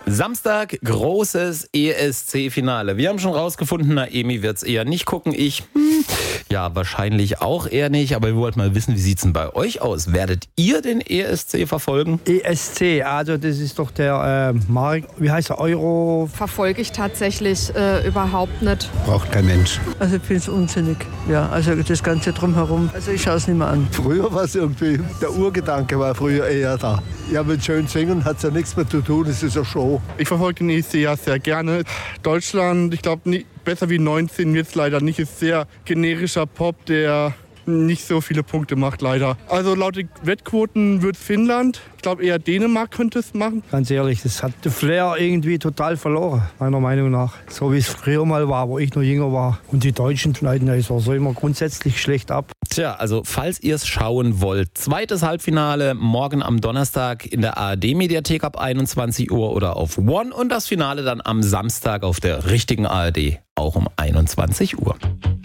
Samstag, großes ESC-Finale. Wir haben schon rausgefunden, Naemi wird es eher nicht gucken. Ich, ja, wahrscheinlich auch eher nicht. Aber wir wollten mal wissen, wie sieht es denn bei euch aus? Werdet ihr den ESC verfolgen? ESC, also das ist doch der Markt, wie heißt er, Euro? Verfolge ich tatsächlich überhaupt nicht. Braucht kein Mensch. Also ich finde es unsinnig, ja, also das Ganze drumherum. Also ich schaue es nicht mehr an. Früher war es irgendwie, der Urgedanke war früher eher da. Ja, mit schön singen hat es ja nichts mehr zu tun, es ist eine Show. Ich verfolge den ESC ja sehr gerne. Deutschland, ich glaube, besser wie 19 wird es leider nicht. Ist sehr generischer Pop, der nicht so viele Punkte macht, leider. Also laut den Wettquoten wird Finnland. Ich glaube, eher Dänemark könnte es machen. Ganz ehrlich, das hat den Flair irgendwie total verloren, meiner Meinung nach. So wie es früher mal war, wo ich noch jünger war. Und die Deutschen schneiden ja so immer grundsätzlich schlecht ab. Tja, also falls ihr es schauen wollt, zweites Halbfinale morgen am Donnerstag in der ARD-Mediathek ab 21 Uhr oder auf One und das Finale dann am Samstag auf der richtigen ARD, auch um 21 Uhr.